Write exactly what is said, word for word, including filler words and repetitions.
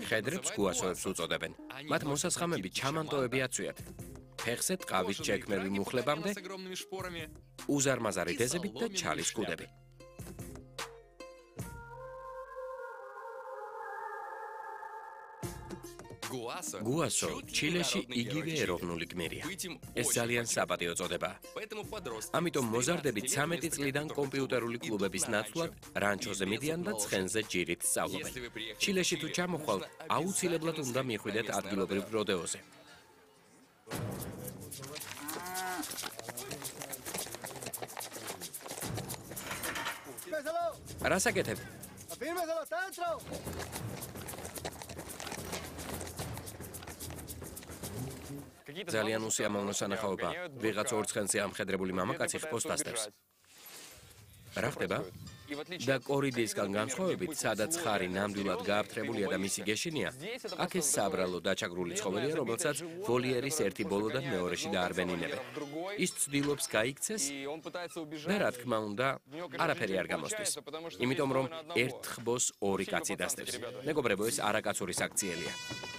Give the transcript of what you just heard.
ხედრებს გუასოებს უწოდებენ. მათ მოსასხამები ჩამანტოები აცვიათ. ფეხზე ტყავის ჩექმელი მუხლებამდე უზარმაზარი დეზებით და ჩალის კუდები. გუასო ჩილეში იგივე ეროვნული გმირია. ეს ძალიან საპატიო წოდებაა. ამიტომ მოზარდები ცამეტი წლიდან კომპიუტერული კლუბების ნაცვლად რანჩოზე მიდიან და ცხენზე ჯირით სწავლობენ. ჩილეში თუ ჩამოხვალთ, აუცილებლად უნდა მიხვიდეთ ადგილობრივ როდეოზე. რას აკეთებ? ძალიან უსიამოვნო სანახაობაა. ვიღაც ორ ცხენზე ამხედრებული მამაკაცი ხბოს დასდევს. რა ხდება? და კორიდისგან განსხვავებით, სადაც ხარი ნამდვილად გააფთრებულია და მისი გეშინია, აქ ეს საბრალო დაჩაგრული ცხოველია, რომელსაც ვოლიერის ერთი ბოლოდან მეორეში დაარბენინებენ. ის ცდილობს გაიქცეს და რა თქმა უნდა, არაფერი არ გამოსდის. იმიტომ რომ ერთ ხბოს ორი კაცი დასდევს. მეგობრებო, ეს არაკაცური საქციელია.